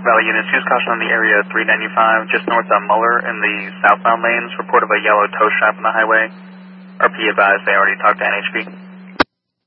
Valley units, use caution on the area 395, just north of Muller in the southbound lanes. Report of a yellow tow strap on the highway. RP advised they already talked to NHB.